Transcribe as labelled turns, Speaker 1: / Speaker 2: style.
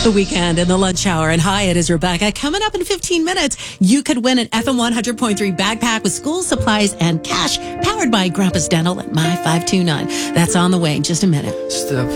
Speaker 1: The Weekend in the lunch hour. And hi, it is Rebecca. Coming up in 15 minutes, you could win an FM 100.3 backpack with school supplies and cash powered by Grandpa's Dental at My 529. That's on the way in just a minute.